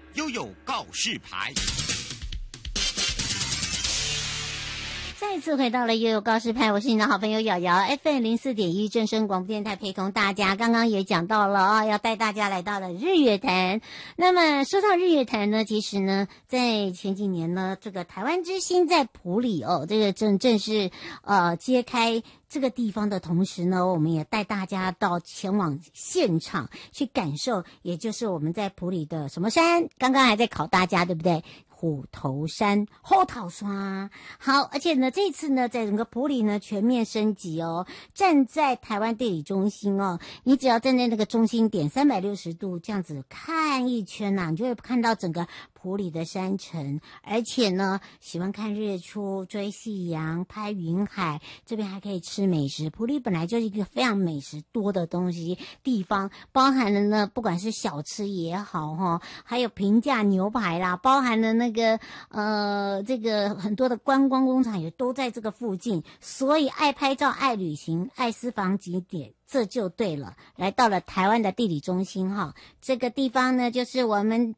悠悠告示牌。 再次回到了悠悠告示牌，我是你的好朋友瑶瑶 ，FM04.1正声广播电台陪同大家。刚刚也讲到了要带大家来到了日月潭。那么说到日月潭呢，其实呢，在前几年呢，这个台湾之星在埔里这个正是揭开这个地方的同时呢，我们也带大家到前往现场去感受，也就是我们在埔里的什么山？刚刚还在考大家，对不对？虎头山、后头山。好，而且呢，这次呢，在整个埔里呢全面升级哦。站在台湾地理中心哦，你只要站在那个中心点360度这样子看一圈你就会看到整个埔里的山城。而且呢，喜欢看日出、追夕阳、拍云海，这边还可以吃美食。埔里本来就是一个非常美食多的地方，包含了呢，不管是小吃也好还有平价牛排啦，包含了这个很多的观光工厂也都在这个附近，所以爱拍照、爱旅行、爱私房景点，这就对了。来到了台湾的地理中心这个地方呢，就是我们